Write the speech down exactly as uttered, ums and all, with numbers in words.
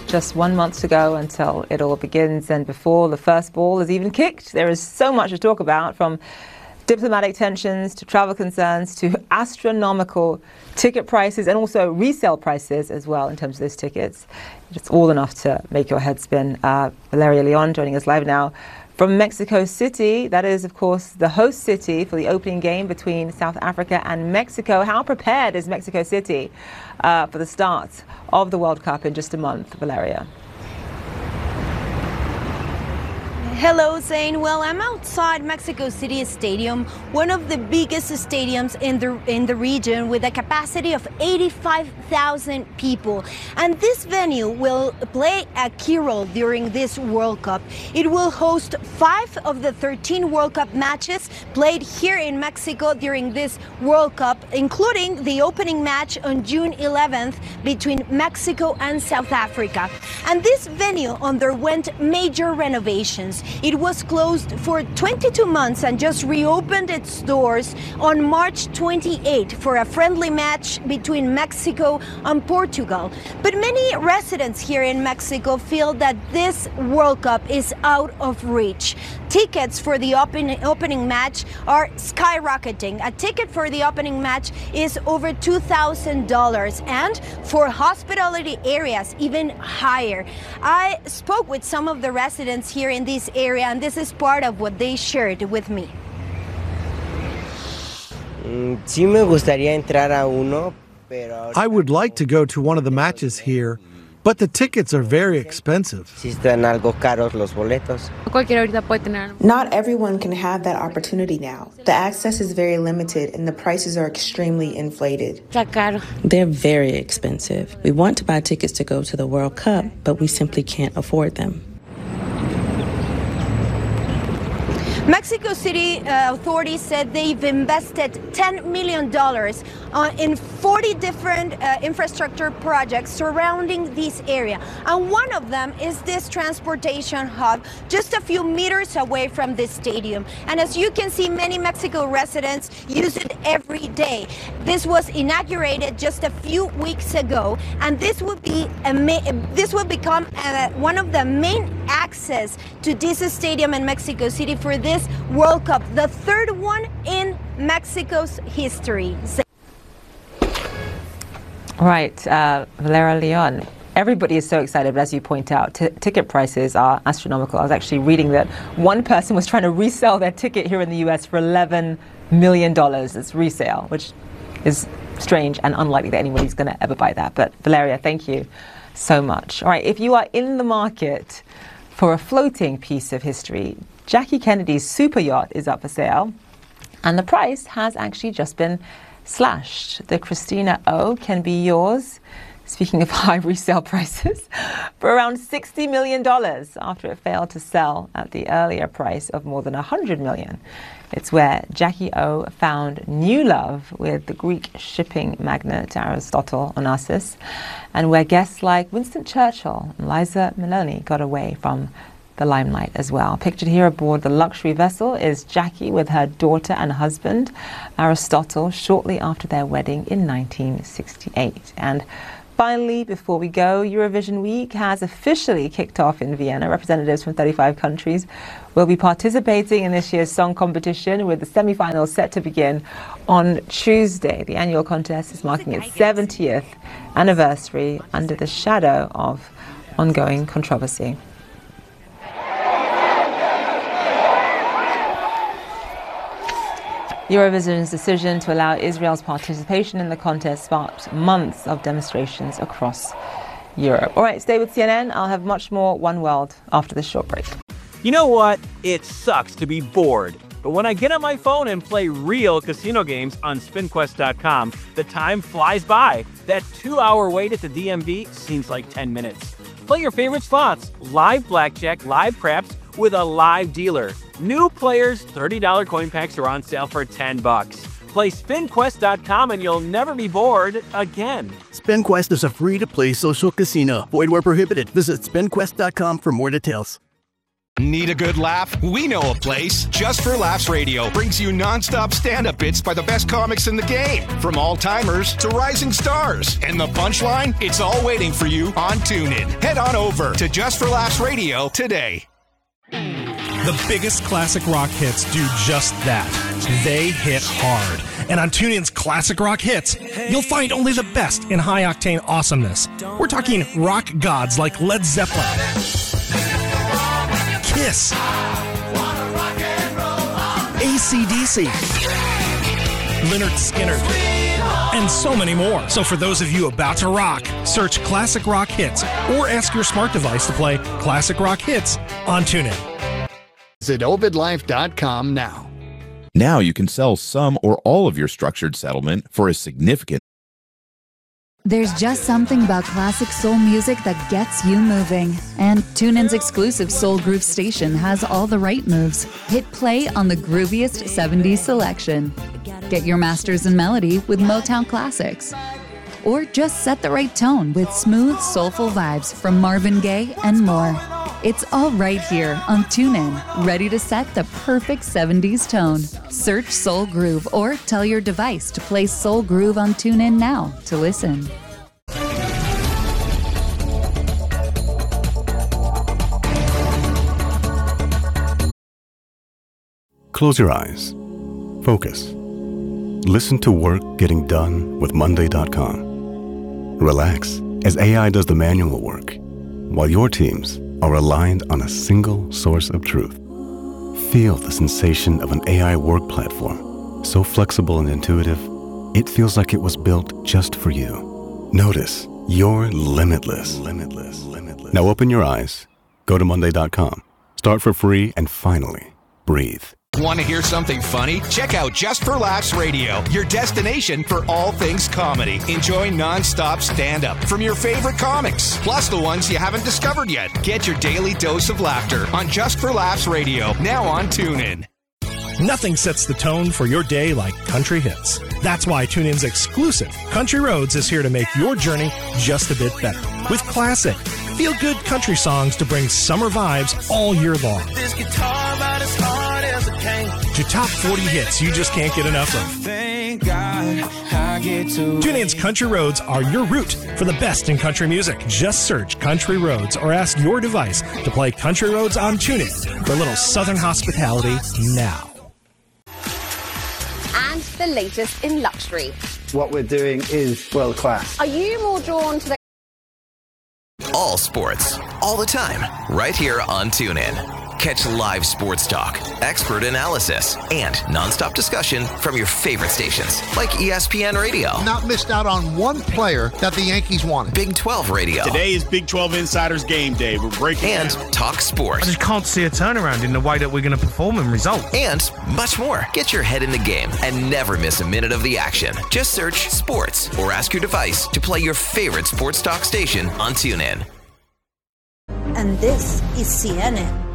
just one month to go until it all begins, and before the first ball is even kicked, there is so much to talk about, from diplomatic tensions to travel concerns to astronomical ticket prices and also resale prices as well in terms of those tickets. It's all enough to make your head spin. Uh, Valeria Leon joining us live now from Mexico City. That is, of course, the host city for the opening game between South Africa and Mexico. How prepared is Mexico City uh, for the start of the World Cup in just a month, Valeria? Hello, Zane. Well, I'm outside Mexico City Stadium, one of the biggest stadiums in the in the region, with a capacity of eighty-five thousand people. And this venue will play a key role during this World Cup. It will host five of the thirteen World Cup matches played here in Mexico during this World Cup, including the opening match on June eleventh between Mexico and South Africa. And this venue underwent major renovations. It was closed for twenty-two months and just reopened its doors on March twenty-eighth for a friendly match between Mexico and Portugal. But many residents here in Mexico feel that this World Cup is out of reach. Tickets for the open, opening match are skyrocketing. A ticket for the opening match is over two thousand dollars, and for hospitality areas, even higher. I spoke with some of the residents here in this area, and this is part of what they shared with me. I would like to go to one of the matches here, but the tickets are very expensive. Not everyone can have that opportunity now. The access is very limited and the prices are extremely inflated. They're very expensive. We want to buy tickets to go to the World Cup, but we simply can't afford them. Mexico City uh, authorities said they've invested ten million dollars uh, in forty different uh, infrastructure projects surrounding this area. And one of them is this transportation hub just a few meters away from this stadium. And as you can see, many Mexico residents use it every day. This was inaugurated just a few weeks ago, and this would be a this will become uh, one of the main access to this stadium in Mexico City for this World Cup, the third one in Mexico's history. Right, uh, Valeria Leon. Everybody is so excited, but as you point out, t- ticket prices are astronomical. I was actually reading that one person was trying to resell their ticket here in the U S for eleven million dollars. It's resale, which is strange and unlikely that anybody's going to ever buy that. But Valeria, thank you so much. All right, if you are in the market for a floating piece of history, Jackie Kennedy's super yacht is up for sale, and the price has actually just been slashed. The Christina O can be yours, speaking of high resale prices, for around sixty million dollars after it failed to sell at the earlier price of more than one hundred million dollars. It's where Jackie O found new love with the Greek shipping magnate Aristotle Onassis, and where guests like Winston Churchill and Liza Minnelli got away from the limelight as well. Pictured here aboard the luxury vessel is Jackie with her daughter and husband, Aristotle, shortly after their wedding in nineteen sixty-eight. And finally, before we go, Eurovision Week has officially kicked off in Vienna. Representatives from thirty-five countries will be participating in this year's song competition, with the semi-finals set to begin on Tuesday. The annual contest is marking its seventieth anniversary under the shadow of ongoing controversy. Eurovision's decision to allow Israel's participation in the contest sparked months of demonstrations across Europe. All right, stay with C N N. I'll have much more One World after this short break. You know what? It sucks to be bored. But when I get on my phone and play real casino games on spin quest dot com, the time flies by. That two-hour wait at the D M V seems like ten minutes. Play your favorite slots, live blackjack, live craps, with a live dealer. New players, thirty dollars coin packs are on sale for ten bucks. Play spin quest dot com and you'll never be bored again. SpinQuest is a free-to-play social casino. Void where prohibited. Visit spin quest dot com for more details. Need a good laugh? We know a place. Just for Laughs Radio brings you nonstop stand-up bits by the best comics in the game. From all-timers to rising stars. And the punchline? It's all waiting for you on TuneIn. Head on over to Just for Laughs Radio today. The biggest classic rock hits do just that. They hit hard. And on TuneIn's Classic Rock Hits, you'll find only the best in high-octane awesomeness. We're talking rock gods like Led Zeppelin, Kiss, A C D C, Lynyrd Skynyrd, and so many more. So for those of you about to rock, search Classic Rock Hits or ask your smart device to play Classic Rock Hits on TuneIn. Visit ovid life dot com now. Now you can sell some or all of your structured settlement for a significant. There's just something about classic soul music that gets you moving. And TuneIn's exclusive Soul Groove station has all the right moves. Hit play on the grooviest seventies selection. Get your masters in melody with Motown classics. Or just set the right tone with smooth, soulful vibes from Marvin Gaye and more. It's all right here on TuneIn, ready to set the perfect seventies tone. Search Soul Groove or tell your device to play Soul Groove on TuneIn now to listen. Close your eyes. Focus. Listen to work getting done with Monday dot com. Relax as A I does the manual work, while your teams are aligned on a single source of truth. Feel the sensation of an A I work platform, so flexible and intuitive, it feels like it was built just for you. Notice you're limitless. Limitless. Limitless. Now open your eyes, go to Monday dot com, start for free, and finally, breathe. Want to hear something funny? Check out Just for Laughs Radio, your destination for all things comedy. Enjoy non-stop stand-up from your favorite comics, plus the ones you haven't discovered yet. Get your daily dose of laughter on Just for Laughs Radio, now on TuneIn. Nothing sets the tone for your day like country hits. That's why TuneIn's exclusive Country Roads is here to make your journey just a bit better. With classic, feel-good country songs to bring summer vibes all year long. This guitar about as hard as it came. To top forty hits you just can't get enough of. Thank God I get to TuneIn's Country Roads are your route for the best in country music. Just search Country Roads or ask your device to play Country Roads on TuneIn for a little Southern hospitality now. And the latest in luxury. What we're doing is world class. Are you more drawn to the all sports, all the time, right here on TuneIn. Catch live sports talk, expert analysis, and nonstop discussion from your favorite stations, like E S P N Radio. Not missed out on one player that the Yankees wanted. Big twelve Radio. Today is Big twelve Insiders Game Day. We're breaking And down. Talk Sports. I just can't see a turnaround in the way that we're going to perform and result. And much more. Get your head in the game and never miss a minute of the action. Just search Sports or ask your device to play your favorite sports talk station on TuneIn. And this is C N N.